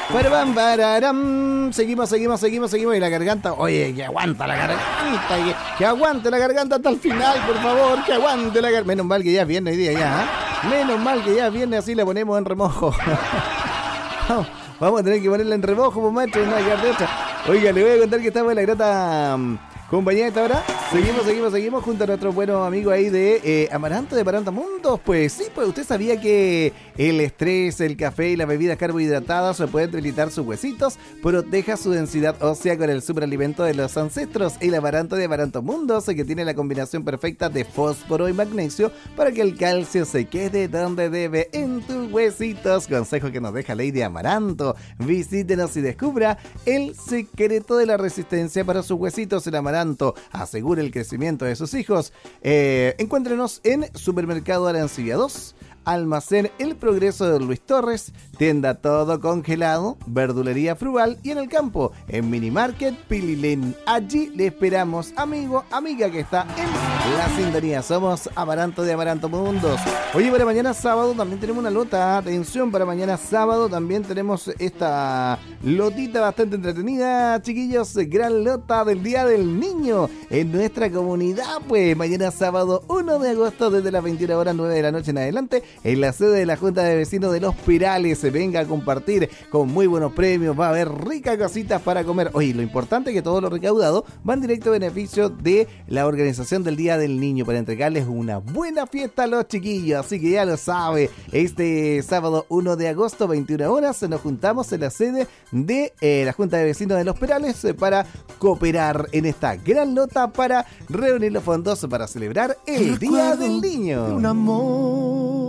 Parabam, pararam. Seguimos. Y la garganta, oye, que aguanta la garganta. Que aguante la garganta hasta el final, por favor. Que aguante la garganta. Menos mal que ya es viernes hoy día ya, ¿eh? Menos mal que ya es viernes, así la ponemos en remojo. Vamos a tener que ponerla en remojo, pues maestro, no hay que dar de otra. Oiga, le voy a contar que estamos en la grata compañía de esta hora. Seguimos junto a nuestro buenos amigos ahí de Amaranto de Amaranto Mundos. Pues sí, pues usted sabía que el estrés, el café y las bebidas carbohidratadas se pueden debilitar sus huesitos. Proteja su densidad ósea con el superalimento de los ancestros, el Amaranto de Amaranto Mundos, que tiene la combinación perfecta de fósforo y magnesio para que el calcio se quede donde debe, en tus huesitos. Consejo que nos deja Lady Amaranto. Visítenos y descubra el secreto de la resistencia para sus huesitos. El Amaranto asegura el crecimiento de sus hijos. Encuéntrenos en Supermercado Arancibia 2, Almacén El Progreso de Luis Torres, Tienda Todo Congelado, Verdulería Frugal y en el campo, en Mini Market Pililén. Allí le esperamos, amigo, amiga que está en la sintonía. Somos Amaranto de Amaranto Mundos. Oye, para mañana sábado también tenemos una lota. Atención, para mañana sábado también tenemos esta lotita bastante entretenida, chiquillos. Gran lota del Día del Niño en nuestra comunidad. Pues mañana sábado 1 de agosto desde las 21 horas 9 de la noche en adelante, en la sede de la Junta de Vecinos de Los Perales. Se venga a compartir con muy buenos premios. Va a haber ricas cositas para comer. Oye, lo importante es que todo lo recaudado van directo a beneficio de la organización del Día del Niño para entregarles una buena fiesta a los chiquillos. Así que ya lo sabe, este sábado 1 de agosto, 21 horas, nos juntamos en la sede de la Junta de Vecinos de Los Perales para cooperar en esta gran nota para reunir los fondos para celebrar el Día del Niño. Un amor